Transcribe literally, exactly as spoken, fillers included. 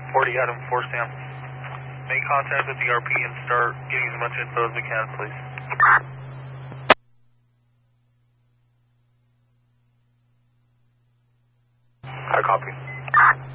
forty Adam four Sam. Make contact with the R P and start getting as much info as we can, please. I copy.